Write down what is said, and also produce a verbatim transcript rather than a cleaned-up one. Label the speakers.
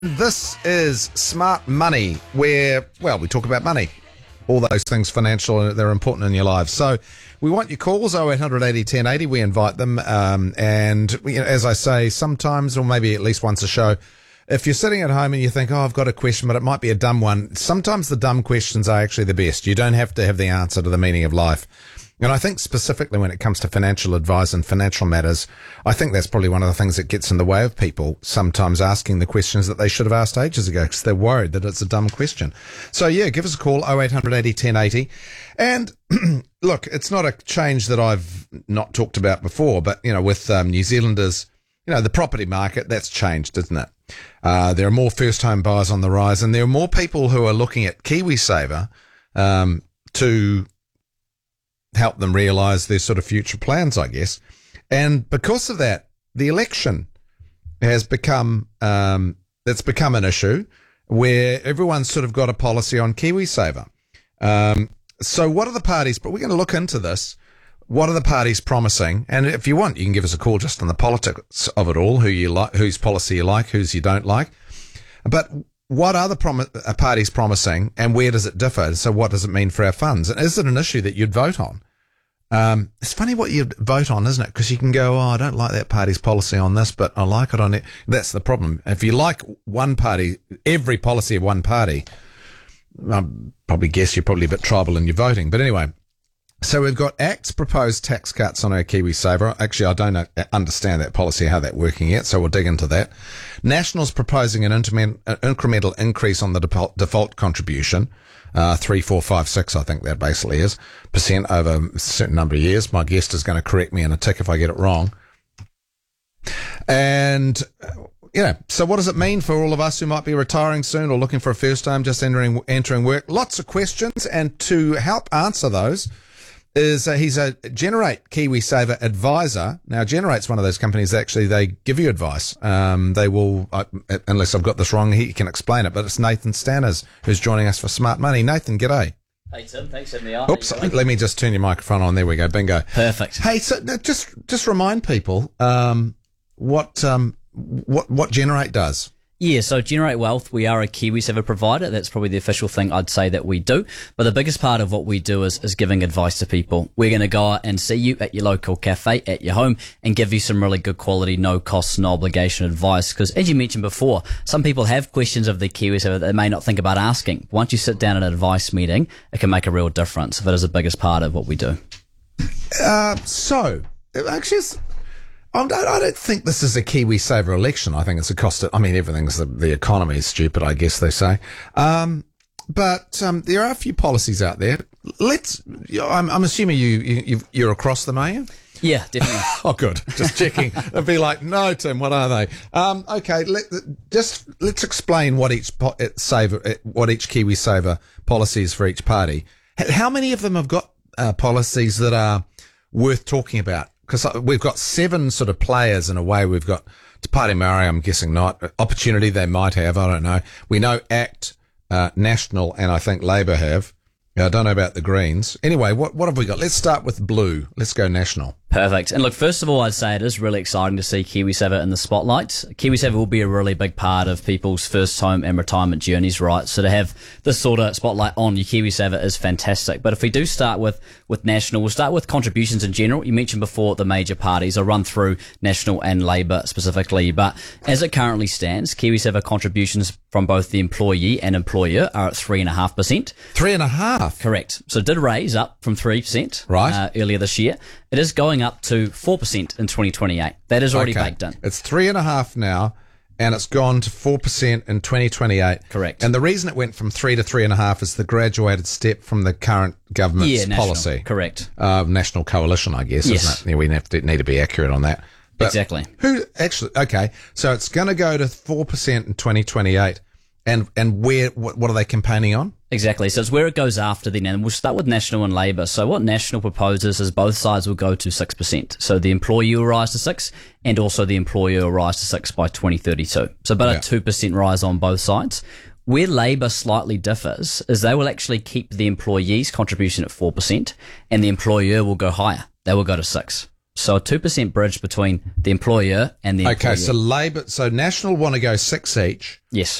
Speaker 1: This is Smart Money, where, well, we talk about money. All those things financial, they're important in your lives. So we want your calls, oh eight hundred eighty ten eighty. We invite them. Um, and you know, as I say, sometimes, or maybe at least once a show, if you're sitting at home and you think, oh, I've got a question, but it might be a dumb one, sometimes the dumb questions are actually the best. You don't have to have the answer to the meaning of life. And I think specifically when it comes to financial advice and financial matters, I think that's probably one of the things that gets in the way of people sometimes asking the questions that they should have asked ages ago because they're worried that it's a dumb question. So, yeah, give us a call, oh eight hundred eighty ten eighty. And look, it's not a change that I've not talked about before, but, you know, with um, New Zealanders, you know, the property market, that's changed, isn't it? Uh, there are more first home buyers on the rise, and there are more people who are looking at KiwiSaver um, to help them realise their sort of future plans, I guess. And because of that, the election has become, um, it's become an issue where everyone's sort of got a policy on KiwiSaver. Um, so what are the parties, but we're going to look into this. What are the parties promising? And if you want, you can give us a call just on the politics of it all, who you like, whose policy you like, whose you don't like. But what are the prom- uh, parties promising, and where does it differ? So what does it mean for our funds? And is it an issue that you'd vote on? Um, it's funny what you vote on, isn't it? Because you can go, oh, I don't like that party's policy on this, but I like it on it. That's the problem. If you like one party, every policy of one party, I probably guess you're probably a bit tribal in your voting. But anyway, so we've got Act's proposed tax cuts on our KiwiSaver. Actually, I don't understand that policy, how that's working yet, so we'll dig into that. National's proposing an incremental increase on the default, default contribution, uh, three, four, five, six, I think that basically is, percent over a certain number of years. My guest is going to correct me in a tick if I get it wrong. And, you know, so what does it mean for all of us who might be retiring soon or looking for a first time, just entering, entering work? Lots of questions, and to help answer those, is uh, he's a Generate KiwiSaver advisor. Now, Generate's one of those companies that actually they give you advice. Um, they will, uh, unless I've got this wrong, he can explain it. But it's Nathan Stanners who's joining us for Smart Money. Nathan, g'day.
Speaker 2: Hey Tim, thanks for having me on.
Speaker 1: Oops, let me just turn your microphone on. There we go. Bingo.
Speaker 2: Perfect.
Speaker 1: Hey, so uh, just just remind people um, what um, what what Generate does.
Speaker 2: Yeah, so Generate Wealth, we are a KiwiSaver provider. That's probably the official thing I'd say that we do. But the biggest part of what we do is, is giving advice to people. We're going to go out and see you at your local cafe, at your home, and give you some really good quality, no cost, no obligation advice. Because as you mentioned before, some people have questions of the KiwiSaver that they may not think about asking. Once you sit down at an advice meeting, it can make a real difference. That is the biggest part of what we do.
Speaker 1: Uh, so, actually, it's, I don't, I don't think this is a KiwiSaver election. I think it's a cost of, I mean, everything's, the, the economy is stupid, I guess they say. Um, but um, there are a few policies out there. Let's, I'm, I'm assuming you, you, you're across them, are you?
Speaker 2: Yeah, definitely.
Speaker 1: Oh, good. Just checking. It'd be like, no, Tim, what are they? Um, okay, let, just let's explain what each po- saver, what each KiwiSaver policy is for each party. How many of them have got uh, policies that are worth talking about? Because we've got seven sort of players in a way. We've got Te Pāti Māori, I'm guessing not. Opportunity they might have, I don't know. We know Act, uh, National, and I think Labour have. I don't know about the Greens. Anyway, what what have we got? Let's start with Blue. Let's go National.
Speaker 2: Perfect. And look, first of all, I'd say it is really exciting to see KiwiSaver in the spotlight. KiwiSaver will be a really big part of people's first home and retirement journeys, right? So to have this sort of spotlight on your KiwiSaver is fantastic. But if we do start with, with National, we'll start with contributions in general. You mentioned before the major parties. I'll run through National and Labour specifically. But as it currently stands, KiwiSaver contributions from both the employee and employer are at three point five percent.
Speaker 1: Three and a half?
Speaker 2: Correct. So it did raise up from three percent
Speaker 1: right.
Speaker 2: uh, earlier this year. It is going up to four percent in twenty twenty-eight. That is already
Speaker 1: okay.
Speaker 2: baked in.
Speaker 1: It's three and a half now, and it's gone to four percent in twenty twenty-eight.
Speaker 2: Correct.
Speaker 1: And the reason it went from three to three and a half is the graduated step from the current government's
Speaker 2: yeah, national.
Speaker 1: policy.
Speaker 2: Correct.
Speaker 1: Uh, national coalition, I guess,
Speaker 2: yes.
Speaker 1: isn't it? Yeah, we have to, need to be accurate on that. But
Speaker 2: exactly.
Speaker 1: Who actually? Okay, so it's going to go to four percent in twenty twenty-eight, and and where? What, what are they campaigning on?
Speaker 2: Exactly. So it's where it goes after then. And we'll start with National and Labour. So what National proposes is both sides will go to six percent. So the employee will rise to six and also the employer will rise to six by twenty thirty-two. So about yeah. a two percent rise on both sides. Where Labour slightly differs is they will actually keep the employee's contribution at four percent and the employer will go higher. They will go to six. So a two percent bridge between the employer and the employee.
Speaker 1: Okay, so Labor, so National want to go six each.
Speaker 2: Yes.